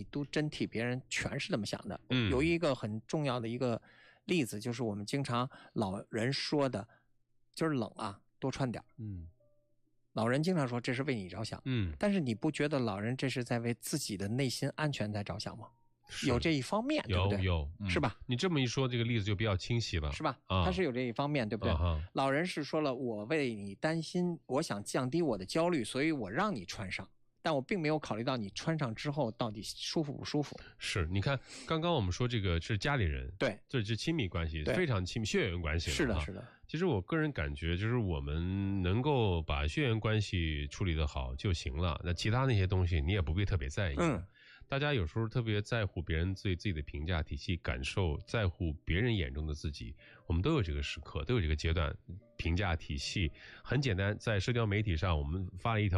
都真替别人全是这么想的。有一个很重要的一个例子，就是我们经常老人说的，就是冷啊，多穿点。老人经常说这是为你着想，但是你不觉得老人这是在为自己的内心安全在着想吗？有这一方面，对不对？ 有， 是吧？ 你这么一说，这个例子就比较清晰了， 是吧？他是有这一方面，对不对？老人是说了，我为你担心，我想降低我的焦虑，所以我让你穿上。但我并没有考虑到你穿上之后到底舒服不舒服。 是，你看刚刚我们说这个是家里人， 对， 这是亲密关系，非常亲密，血缘关系。 是的，是的。 其实我个人感觉，就是我们能够把血缘关系处理得好就行了，那其他那些东西你也不必特别在意。大家有时候特别在乎别人对自己的评价体系感受，在乎别人眼中的自己，我们都有这个时刻，都有这个阶段。评价体系很简单，在社交媒体上我们发了一条